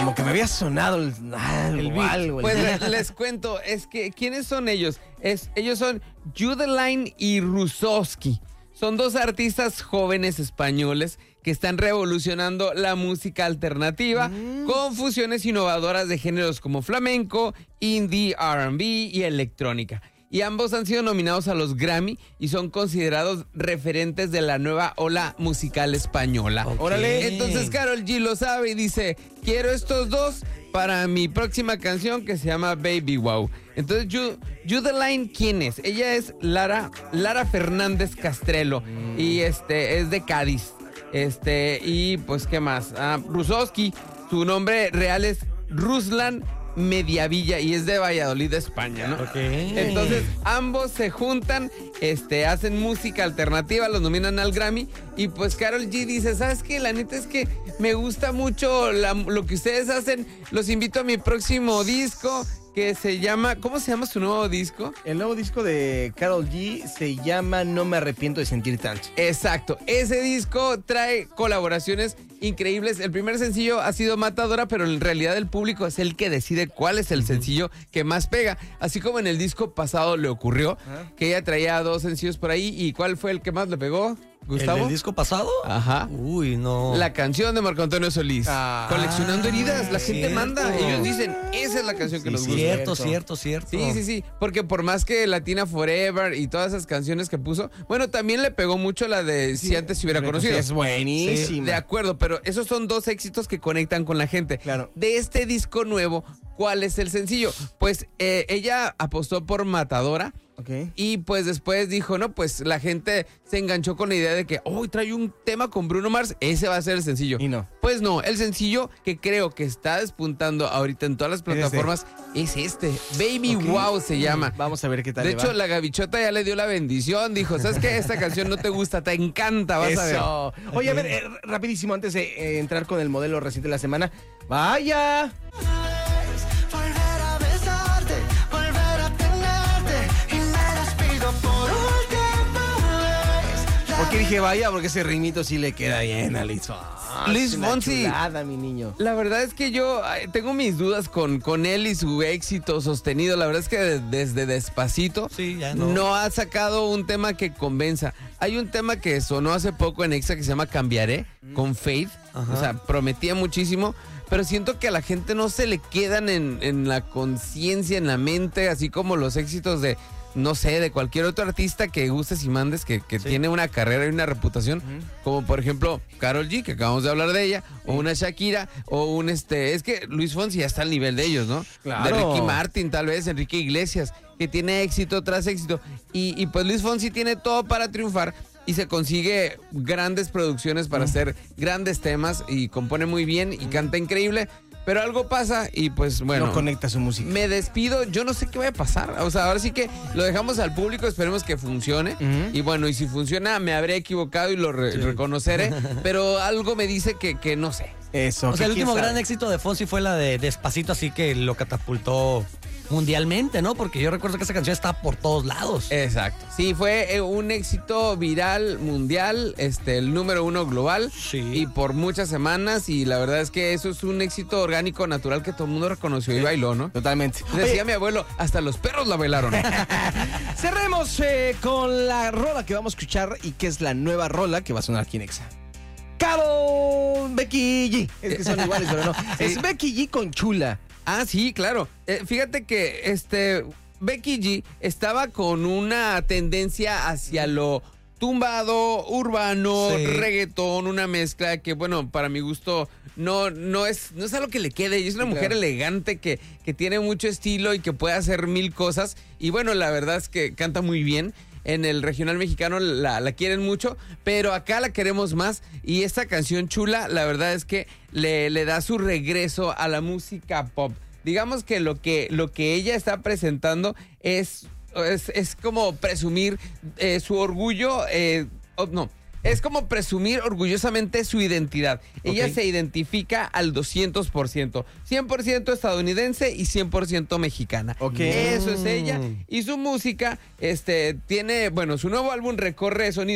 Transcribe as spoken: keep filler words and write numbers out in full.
como que me había sonado el, algo, el algo. Pues les, les cuento, es que, ¿quiénes son ellos? Es, ellos son Judeline y Rusowski. Son dos artistas jóvenes españoles que están revolucionando la música alternativa mm. con fusiones innovadoras de géneros como flamenco, indie, R and B y electrónica. Y ambos han sido nominados a los Grammy y son considerados referentes de la nueva ola musical española. Okay. ¡Órale! Entonces Karol G lo sabe y dice, quiero estos dos para mi próxima canción que se llama Baby Wow. Entonces, Judeline, ¿quién es? Ella es Lara, Lara Fernández Castrelo mm. y este es de Cádiz. Este, y pues, ¿qué más? Ah, Rusowski, su nombre real es Ruslan Mediavilla y es de Valladolid, España, ¿no? Okay. Entonces, ambos se juntan, este, hacen música alternativa, los nominan al Grammy y pues Karol G dice, ¿sabes qué? La neta es que me gusta mucho la, lo que ustedes hacen, los invito a mi próximo disco que se llama, ¿cómo se llama su nuevo disco? El nuevo disco de Karol G se llama No me arrepiento de sentir tanto. Exacto, ese disco trae colaboraciones increíbles. El primer sencillo ha sido Matadora, pero en realidad el público es el que decide cuál es el sencillo que más pega. Así como en el disco pasado le ocurrió, ¿ah? Que ella traía dos sencillos por ahí. ¿Y cuál fue el que más le pegó? ¿Gustavo? ¿El del disco pasado? Ajá. Uy, no. La canción de Marco Antonio Solís. Ah, Coleccionando heridas. La gente cierto. manda. Ellos dicen, esa es la canción que sí, nos gusta. Cierto, cierto, cierto. Sí, sí, sí. Porque por más que Latina Forever y todas esas canciones que puso, bueno, también le pegó mucho la de sí, Si antes se hubiera conocido. Es buenísima. Sí, de acuerdo, pero esos son dos éxitos que conectan con la gente. Claro. De este disco nuevo, ¿cuál es el sencillo? Pues eh, ella apostó por Matadora. Okay. Y pues después dijo, no, pues la gente se enganchó con la idea de que, oh, trae un tema con Bruno Mars, ese va a ser el sencillo. Y no. Pues no, el sencillo que creo que está despuntando ahorita en todas las plataformas es este. Baby okay. Wow se llama. Vamos a ver qué tal. De le hecho, va. la gavichota ya le dio la bendición, dijo, ¿sabes qué? Esta canción no te gusta, te encanta, vas Eso. a ver. Oye, a ver, eh, rapidísimo, antes de eh, entrar con el modelo reciente de la semana. ¡Vaya! ¿Por qué dije vaya? Porque ese ritmito sí le queda bien a Luis Fonsi. Luis Fonsi. Chulada, mi niño. La verdad es que yo tengo mis dudas con, con él y su éxito sostenido. La verdad es que desde Despacito sí, ya no. no ha sacado un tema que convenza. Hay un tema que sonó hace poco en Exa que se llama Cambiaré, mm. con Faith. Ajá. O sea, prometía muchísimo. Pero siento que a la gente no se le quedan en, en la conciencia, en la mente, así como los éxitos de... no sé, de cualquier otro artista que gustes y mandes, que, que sí. tiene una carrera y una reputación, uh-huh. como por ejemplo Karol G, que acabamos de hablar de ella, sí. o una Shakira, o un este, es que Luis Fonsi ya está al nivel de ellos, ¿no? Claro. De Ricky Martin, tal vez, Enrique Iglesias, que tiene éxito tras éxito, y, y pues Luis Fonsi tiene todo para triunfar, y se consigue grandes producciones para uh-huh. hacer grandes temas, y compone muy bien, y uh-huh. canta increíble. Pero algo pasa y pues bueno. No conecta su música. Me despido, yo no sé qué va a pasar. O sea, ahora sí que lo dejamos al público, esperemos que funcione. Uh-huh. Y bueno, y si funciona, me habré equivocado y lo re- sí. reconoceré. Pero algo me dice que, que no sé. Eso. O sea, el último gran éxito de Fonsi fue la de Despacito, así que lo catapultó mundialmente, ¿no? Porque yo recuerdo que esa canción está por todos lados. Exacto. Sí, fue un éxito viral mundial, este, el número uno global. Sí. Y por muchas semanas. Y la verdad es que eso es un éxito orgánico, natural, que todo el mundo reconoció sí. y bailó, ¿no? Totalmente. Decía Oye. mi abuelo, hasta los perros la bailaron. Cerremos eh, con la rola que vamos a escuchar y que es la nueva rola que va a sonar aquí en Exa. Cabo Becky G. Es que son iguales, pero no. Sí. Es Becky G con Chula. Ah, sí, claro. Eh, fíjate que este Becky G estaba con una tendencia hacia lo tumbado, urbano, sí. reggaetón, una mezcla que, bueno, para mi gusto no, no, es, no es algo que le quede. Es una sí, mujer claro. elegante que, que tiene mucho estilo y que puede hacer mil cosas. Y bueno, la verdad es que canta muy bien. En el regional mexicano la, la quieren mucho, pero acá la queremos más. Y esta canción Chula, la verdad es que le, le da su regreso a la música pop. Digamos que lo que, lo que ella está presentando es, es, es como presumir eh, su orgullo, eh, oh, no, es como presumir orgullosamente su identidad. Okay. Ella se identifica al doscientos por ciento. cien por ciento estadounidense y cien por ciento mexicana. Okay. Eso es ella. Y su música este, tiene, bueno, su nuevo álbum recorre sonidos